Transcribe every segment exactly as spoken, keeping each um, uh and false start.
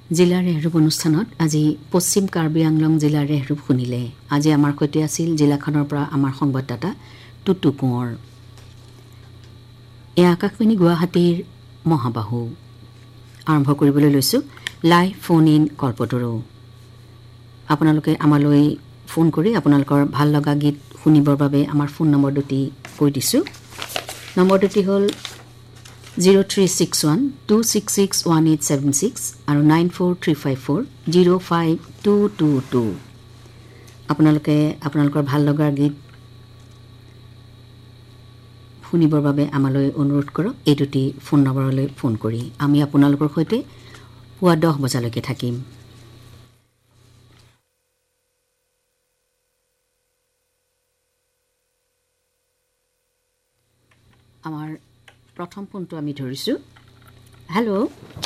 জিলাৰ ৰেহৰূপ অনুষ্ঠানত আজি পশ্চিম কাৰ্বি আংলং জিলাৰ ৰেহৰূপ শুনিলে। আজি আমাৰ সৈতে আছিল জিলাখনৰ পৰা আমাৰ সংবাদদাতা টুটু কোঁৱৰ। এয়া আকাশবাণী গুৱাহাটীৰ মহাবাহু। আৰম্ভ কৰিবলৈ লৈছোঁ লাইভ ফোন ইন কল্পতৰু। আপোনালোকে আমালৈ ফোন কৰি আপোনালোকৰ ভাল লগা গীত শুনিবৰ বাবে আমাৰ ফোন নম্বৰ দুটি কৈ দিছোঁ। নম্বৰ দুটি হ'ল zero' three six one two six six one eight seven six আৰু nine four three five four zero' five two two two. আপোনালোকে আপোনালোকৰ ভাল লগা গীত শুনিবৰ বাবে আমালৈ অনুৰোধ কৰক। এই দুটি ফোন নম্বৰলৈ ফোন কৰি আমি আপোনালোকৰ সৈতে পুৱা দহ বজালৈকে থাকিম। আমাৰ প্ৰথম ফোনটো আমি ধৰিছোঁ। হেল্ল'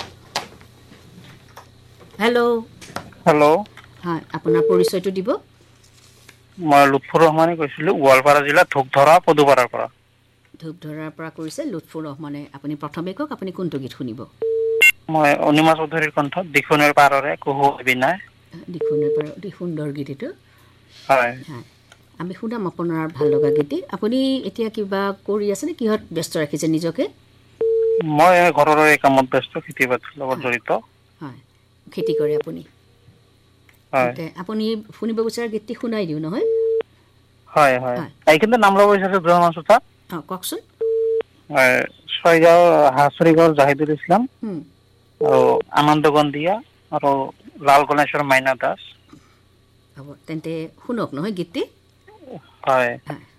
হেল্ল' হেল্ল' হয়, আপোনাৰ পৰিচয়টো দিব। মই লুৎফুৰ ৰহমানে কৈছিলোঁ, গোৱালপাৰা জিলা ধূপধৰা পদুপাৰাৰ পৰা। ধূপধৰাৰ পৰা কৰিছে লুৎফুৰ ৰহমানে। আপুনি প্ৰথমে কওক, আপুনি কোনটো গীত শুনিব? মই অনিমা চৌধুৰীৰ কণ্ঠত দিখৌনৰ পাৰৰে কুহু বিনাই। দিখৌনৰ পাৰ, অতি সুন্দৰ গীত এইটো। হয়, হয়, আমি শুনাম আপোনাৰ ভাল লগা গীত। আপুনি এতিয়া কিবা কৰি আছেনে? কিহত ব্যস্ত ৰাখিছে নিজকে? মই ঘৰৰে কামত ব্যস্ত, খেতি বাতিৰ লগত হয় জড়িত। হয়, খেতি কৰে আপুনি? হয় আপুনি শুনিব বিচৰা গীতটি শুনাই দিওঁ নহয়? হয় হয়, এইখিনিতে নাম ল'ব বিচাৰিছোঁ দুজন শ্ৰোতা। অঁ, কওকচোন। ছয়গাঁও হাঁচৰিগাঁৱৰ জাহিদুল ইছলাম আৰু আনন্দ গন্ধিয়া আৰু লাল গণেশ্বৰ মাইনা দাস। হ'ব তেন্তে শুনক নহয় গীতটি। হয়।